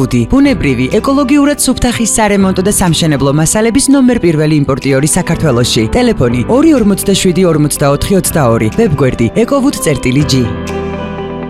ბუნებრივი, ეკოლოგიურად სუფთახის სარემონტო და სამშენებლო მასალების ნომერ პირველი იმპორტიორი საქართველოში. ტელეფონი 247 44 22, ვებგვერდი ecowood.g